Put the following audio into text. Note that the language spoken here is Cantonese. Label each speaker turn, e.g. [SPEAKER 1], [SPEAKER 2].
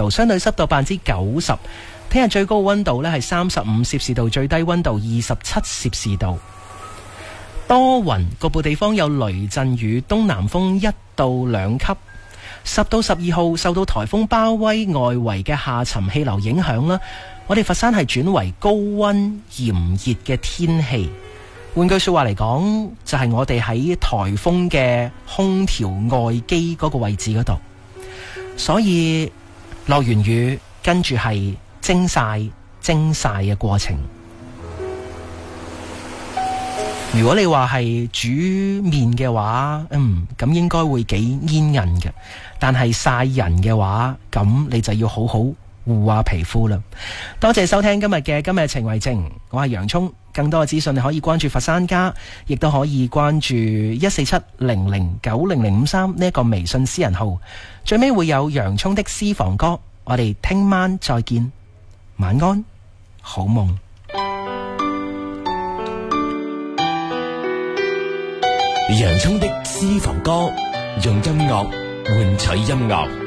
[SPEAKER 1] 度，相對濕度90%。聽日最高溫度呢係35攝氏度，最低溫度27攝氏度。多雲，局部地方有雷陣雨，東南風1到2級。10到12號受到颱風包圍外圍嘅下沉氣流影響啦，我哋佛山係轉為高溫炎熱嘅天氣。換句說話嚟講，就係我哋喺颱風嘅空調外機嗰個位置嗰度，所以落完雨跟住係蒸曬嘅過程。如果你話係煮麵嘅話，咁應該會幾煙韌嘅。但係曬人嘅話，咁你就要好好護下皮膚啦。多謝收聽今日情為證，我係洋蔥。更多嘅資訊你可以關注佛山家，亦都可以關注14700900053呢一個微信私人號。最尾會有洋蔥的私房歌，我哋聽晚再見，晚安，好夢。
[SPEAKER 2] 洋蔥的私房歌，用音樂換取音樂。